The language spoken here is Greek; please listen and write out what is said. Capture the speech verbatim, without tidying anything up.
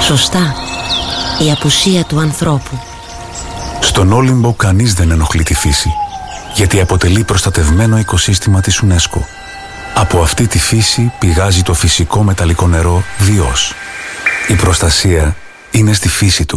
Σωστά. Η απουσία του ανθρώπου. Στον Όλυμπο κανείς δεν ενοχλεί τη φύση, γιατί αποτελεί προστατευμένο οικοσύστημα της UNESCO. Από αυτή τη φύση πηγάζει το φυσικό μεταλλικό νερό Διός. Η προστασία είναι στη φύση του.